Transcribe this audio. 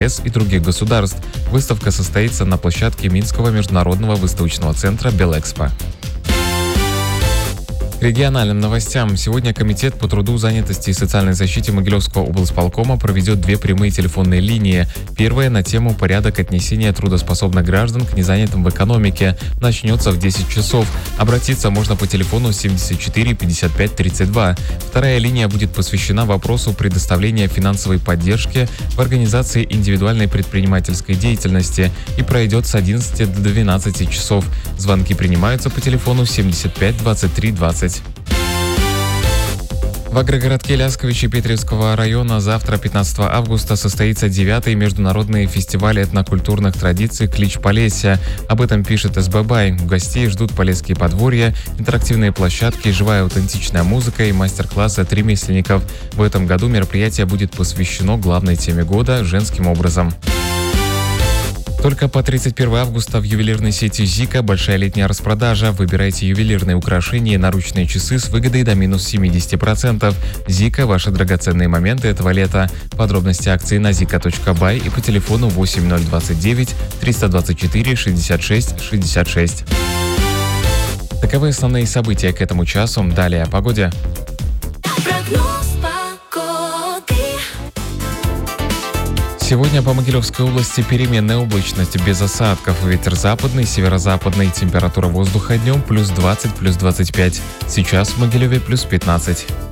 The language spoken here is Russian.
и других государств. Выставка состоится на площадке Минского международного выставочного центра «Белэкспо». К региональным новостям. Сегодня Комитет по труду, занятости и социальной защите Могилевского облсполкома проведет 2 прямые телефонные линии. Первая на тему «Порядок отнесения трудоспособных граждан к незанятым в экономике» начнется в 10 часов. Обратиться можно по телефону 74 55 32. Вторая линия будет посвящена вопросу предоставления финансовой поддержки в организации индивидуальной предпринимательской деятельности и пройдет с 11 до 12 часов. Звонки принимаются по телефону 75 23 20. В агрогородке Лясковичи Петревского района завтра, 15 августа, состоится 9-й международный фестиваль этнокультурных традиций «Клич Полесья». Об этом пишет СБ-Бай. Гостей ждут полесские подворья, интерактивные площадки, живая аутентичная музыка и мастер-классы от ремесленников. В этом году мероприятие будет посвящено главной теме года – женским образом. Только по 31 августа в ювелирной сети «Зика» большая летняя распродажа. Выбирайте ювелирные украшения и наручные часы с выгодой до минус 70%. «Зика» – ваши драгоценные моменты этого лета. Подробности акции на zika.by и по телефону 8029 324 66 66. Таковы основные события к этому часу. Далее о погоде. Сегодня по Могилевской области переменная облачность, без осадков. Ветер западный, северо-западный. Температура воздуха днем +20, +25. Сейчас в Могилеве +15.